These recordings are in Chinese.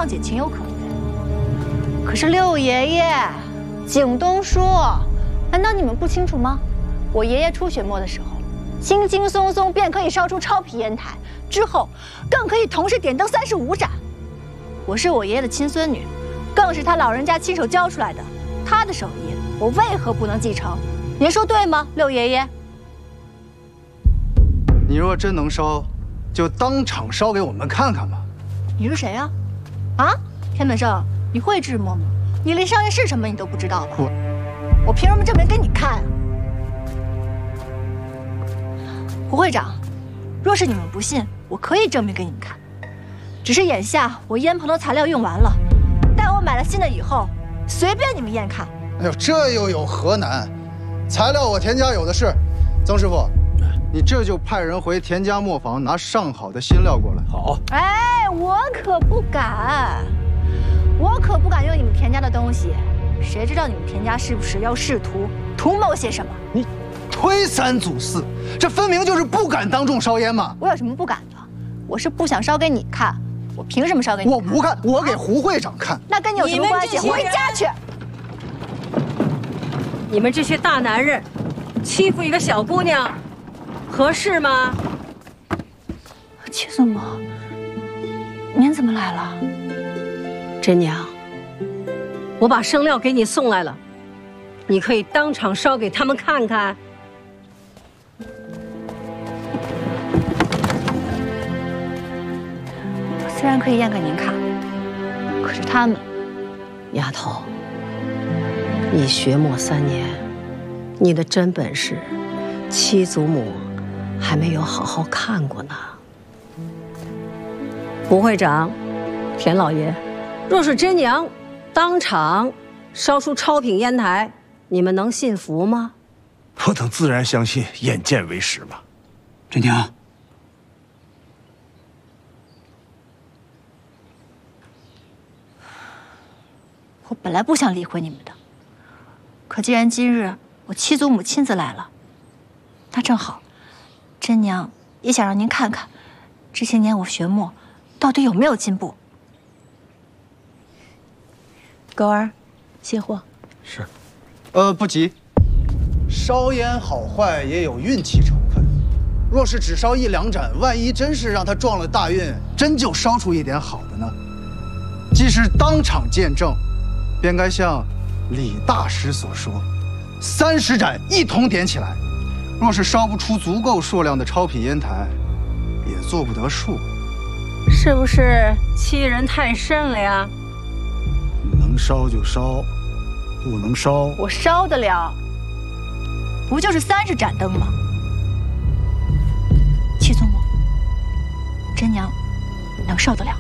谅解情有可原。可是六爷爷，景东叔，难道你们不清楚吗？我爷爷出血墨的时候，轻轻松松便可以烧出超品烟台，之后更可以同时点灯35盏。我是我爷爷的亲孙女，更是他老人家亲手教出来的，他的手艺我为何不能继承？您说对吗，六爷爷？ 你若真能烧，就当场烧给我们看看吧。 你是谁呀？啊，田本胜，你会制墨吗？你连商业是什么你都不知道吧？我凭什么证明给你看啊？胡会长，若是你们不信，我可以证明给你们看。只是眼下我烟棚的材料用完了，待我买了新的以后，随便你们验看。 哎呦，这又有何难？材料我田家有的是。曾师傅，你这就派人回田家磨坊拿上好的新料过来。 好。 哎，我可不敢用你们田家的东西。谁知道你们田家是不是要试图图谋些什么？ 你推三阻四，这分明就是不敢当众烧烟嘛！ 我有什么不敢的？我是不想烧给你看，我凭什么烧给你看？ 我不看，我给胡会长看。 那跟你有什么关系？回家去！ 你们这些大男人，欺负一个小姑娘，合适吗？ 七祖母，您怎么来了？ 真娘，我把生料给你送来了，你可以当场烧给他们看看。 我虽然可以验给您看，可是他们…… 丫头，你学墨3年，你的真本事，七祖母还没有好好看过呢。胡会长，田老爷，若是真娘当场烧出超品烟台，你们能信服吗？ 我等自然相信，眼见为实嘛。 真娘， 我本来不想理会你们的，可既然今日我七祖母亲自来了，那正好，真娘也想让您看看，这些年我学墨到底有没有进步。狗儿，卸货。 是。不急。烧烟好坏也有运气成分，若是只烧1、2盏，万一真是让他撞了大运，真就烧出一点好的呢？既是当场见证，便该像李大师所说，30盏一同点起来。若是烧不出足够数量的超品烟台，也做不得数。 是不是欺人太甚了呀？ 能烧就烧，不能烧我烧得了，不就是30盏灯吗？七祖母，真娘能受得了。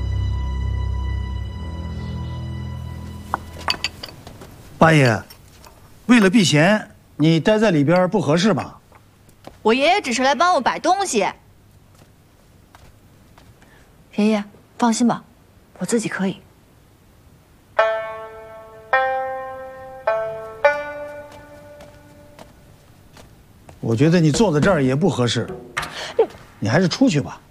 八爷，为了避嫌，你待在里边不合适吧？ 我爷爷只是来帮我摆东西。爷爷，放心吧，我自己可以。 我觉得你坐在这儿也不合适，你还是出去吧。